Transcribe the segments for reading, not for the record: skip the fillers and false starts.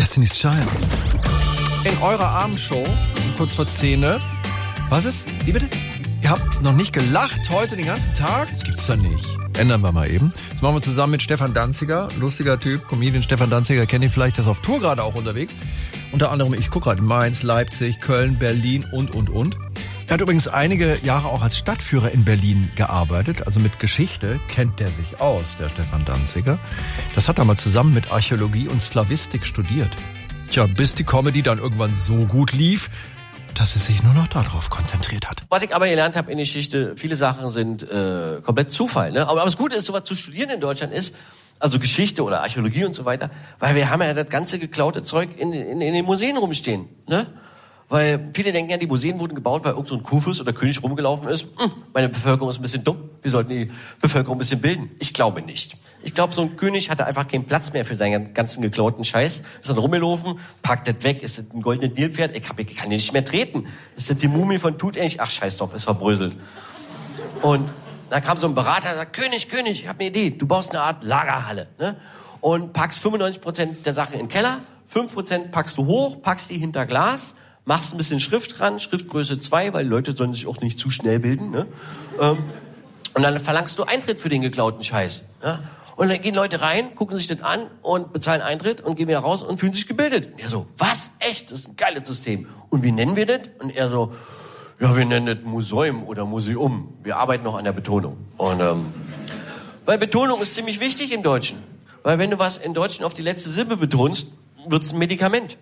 Destiny's Child. In eurer Abendshow, kurz vor 10. Was ist? Wie bitte? Ihr habt noch nicht gelacht heute den ganzen Tag? Das gibt's doch nicht. Ändern wir mal eben. Das machen wir zusammen mit Stefan Danziger. Lustiger Typ, Comedian Stefan Danziger. Kennt ihr vielleicht, der ist auf Tour gerade auch unterwegs. Unter anderem, ich gucke gerade in Mainz, Leipzig, Köln, Berlin und. Er hat übrigens einige Jahre auch als Stadtführer in Berlin gearbeitet. Also mit Geschichte kennt der sich aus, der Stefan Danziger. Das hat er mal zusammen mit Archäologie und Slawistik studiert. Tja, bis die Comedy dann irgendwann so gut lief, dass er sich nur noch darauf konzentriert hat. Was ich aber gelernt habe in der Geschichte, viele Sachen sind komplett Zufall. Ne? Aber das Gute ist, sowas zu studieren in Deutschland ist, also Geschichte oder Archäologie und so weiter, weil wir haben ja das ganze geklaute Zeug in den Museen rumstehen. Ne? Weil viele denken ja, die Museen wurden gebaut, weil irgend so ein Kurfürst oder König rumgelaufen ist. Meine Bevölkerung ist ein bisschen dumm. Wir sollten die Bevölkerung ein bisschen bilden. Ich glaube nicht. Ich glaube, so ein König hatte einfach keinen Platz mehr für seinen ganzen geklauten Scheiß. Ist dann rumgelaufen, packt das weg. Ist das ein goldenes Nilpferd? Ich kann hier nicht mehr treten. Ist das die Mumie von Tutanchamun? Ach, scheiß drauf, ist verbröselt. Und dann kam so ein Berater und sagt, König, ich habe eine Idee. Du baust eine Art Lagerhalle. Ne? Und packst 95% der Sachen in den Keller, 5% packst du hoch, packst die hinter Glas, machst ein bisschen Schrift dran, Schriftgröße 2, weil Leute sollen sich auch nicht zu schnell bilden. Ne? Und dann verlangst du Eintritt für den geklauten Scheiß. Ja? Und dann gehen Leute rein, gucken sich das an und bezahlen Eintritt und gehen wieder raus und fühlen sich gebildet. Und er so, was? Echt? Das ist ein geiles System. Und wie nennen wir das? Und er so, ja, wir nennen das Museum oder Museum. Wir arbeiten noch an der Betonung. Und weil Betonung ist ziemlich wichtig im Deutschen. Weil wenn du was im Deutschen auf die letzte Silbe betonst, wird's ein Medikament.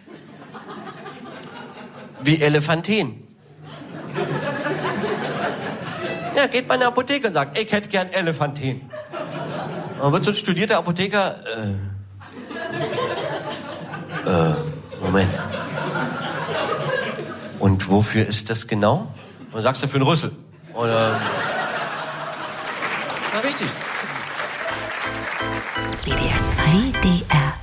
Wie Elefanten. Ja, geht man in eine Apotheke und sagt, ich hätte gern Elefanten. Dann wird so ein studierter Apotheker, Moment. Und wofür ist das genau? Und dann sagst du, für einen Rüssel. Und, na, richtig. WDR 2. WDR